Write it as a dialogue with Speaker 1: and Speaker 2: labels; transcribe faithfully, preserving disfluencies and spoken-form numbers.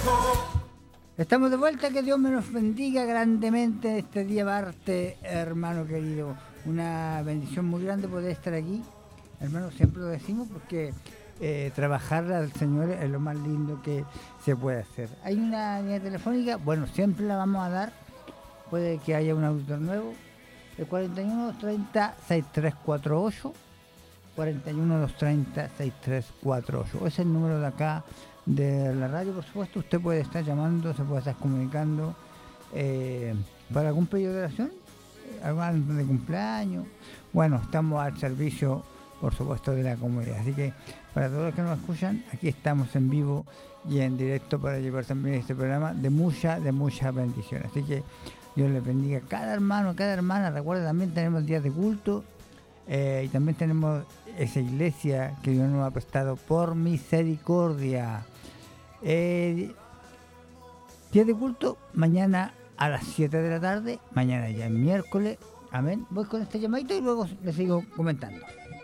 Speaker 1: Estamos de vuelta, que Dios me nos bendiga grandemente este día martes, hermano querido. Una bendición muy grande poder estar aquí, hermano, siempre lo decimos porque eh, trabajar al Señor es lo más lindo que se puede hacer. Hay una línea telefónica, bueno, siempre la vamos a dar, puede que haya un auditor nuevo, el cuarenta y uno, doscientos treinta, sesenta y tres cuarenta y ocho, cuarenta y uno, doscientos treinta, sesenta y tres cuarenta y ocho, es el número de acá de la radio. Por supuesto, usted puede estar llamando, se puede estar comunicando eh, para algún pedido de oración, algún de cumpleaños. Bueno, estamos al servicio, por supuesto, de la comunidad. Así que para todos los que nos escuchan, aquí estamos en vivo y en directo para llevar también este programa de mucha, de mucha bendición. Así que Dios les bendiga a cada hermano, a cada hermana. Recuerda, también tenemos días de culto eh, y también tenemos esa iglesia que Dios nos ha prestado por misericordia. Eh, día de culto mañana a las siete de la tarde, mañana ya es miércoles. Amén. Voy con este llamadito y luego le sigo comentando.